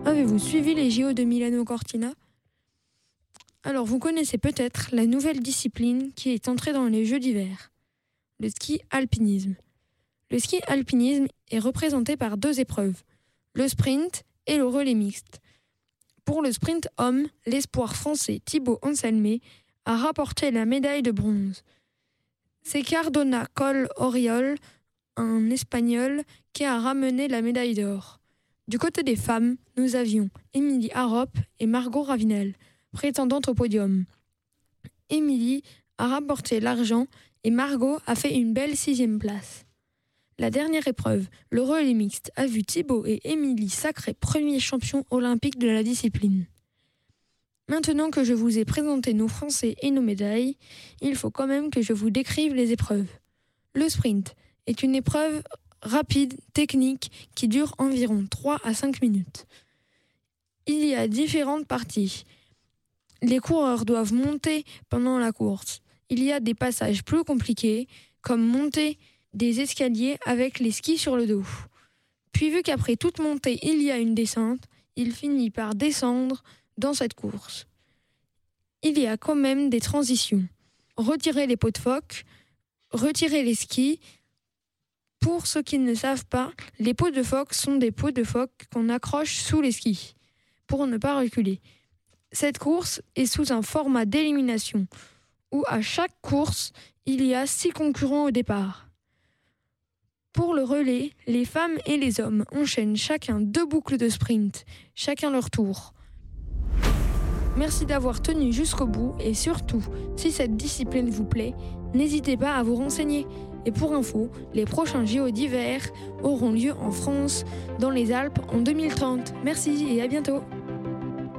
Avez-vous suivi les JO de Milano-Cortina? Alors vous connaissez peut-être la nouvelle discipline qui est entrée dans les Jeux d'hiver, le ski alpinisme. Le ski alpinisme est représenté par deux épreuves, le sprint et le relais mixte. Pour le sprint homme, l'espoir français Thibaut Anselmet a rapporté la médaille de bronze. C'est Cardona Coll Oriol, un Espagnol, qui a ramené la médaille d'or. Du côté des femmes, nous avions Émilie Harop et Margot Ravinel, prétendantes au podium. Émilie a rapporté l'argent et Margot a fait une belle 6e place. La dernière épreuve, le relais mixte, a vu Thibaut et Émilie sacrés premiers champions olympiques de la discipline. Maintenant que je vous ai présenté nos Français et nos médailles, il faut quand même que je vous décrive les épreuves. Le sprint est une épreuve rapide, technique, qui dure environ 3 à 5 minutes. Il y a différentes parties. Les coureurs doivent monter pendant la course. Il y a des passages plus compliqués, comme monter des escaliers avec les skis sur le dos. Puis vu qu'après toute montée, il y a une descente, il finit par descendre dans cette course. Il y a quand même des transitions. Retirer les pots de phoque, retirer les skis. Pour ceux qui ne savent pas, les pots de phoque sont des pots de phoque qu'on accroche sous les skis, pour ne pas reculer. Cette course est sous un format d'élimination, où à chaque course, il y a 6 concurrents au départ. Pour le relais, les femmes et les hommes enchaînent chacun 2 boucles de sprint, chacun leur tour. Merci d'avoir tenu jusqu'au bout et surtout, si cette discipline vous plaît, n'hésitez pas à vous renseigner. Et pour info, les prochains JO d'hiver auront lieu en France, dans les Alpes, en 2030. Merci et à bientôt.